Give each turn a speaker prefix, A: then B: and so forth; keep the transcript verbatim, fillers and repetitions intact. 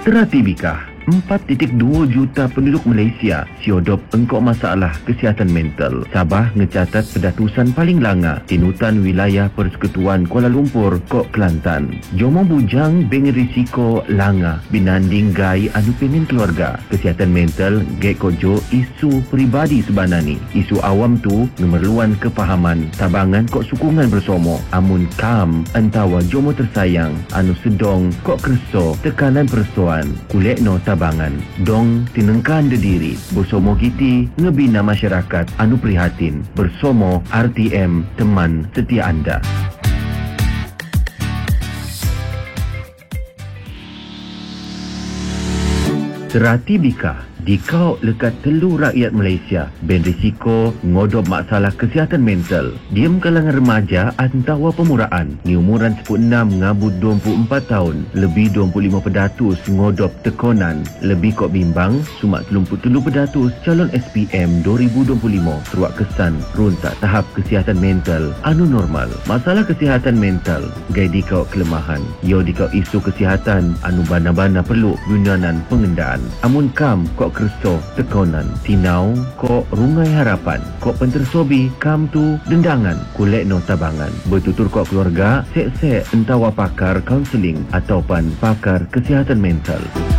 A: Teratibikah empat titik dua juta penduduk Malaysia siodop engkau masalah kesihatan mental. Sabah ngecatat pedatusan paling langa tinutan wilayah Persekutuan Kuala Lumpur, Kok Kelantan. Jomo bujang beng risiko langa binanding gai anu pengen keluarga. Kesihatan mental gek kojo isu peribadi sebanani. Isu awam tu memerluan kepahaman tabangan kok sukungan bersama. Amun kam entawa jomo tersayang anu sedong kok kerso tekanan persoan kulek no tabangan dong tinengkan dediri bersomo kiti ngebina masyarakat anu prihatin bersomo R T M teman setia anda. Teratibikah dikau lekat telu rakyat Malaysia ben risiko ngodop masalah kesihatan mental. Diem kalangan remaja antawa pemuraan ni umuran sepuluh enam ngabut dua puluh empat tahun lebih dua puluh lima peratus ngodop tekonan lebih kok bimbang sumak tiga puluh tiga peratus calon S P M dua ribu dua puluh lima seruak kesan runtak tahap kesihatan mental anu normal. Masalah kesihatan mental gai dikau kelemahan yo dikau isu kesihatan anu bana-bana perlu gunanan pengendaan. Amun kam kok kerso tekonan tinau kok rungai harapan kok pentersobi kam tu dendangan kulek no tabangan bertutur kok keluarga sek-sek entawa pakar kaunseling ataupun pakar kesihatan mental.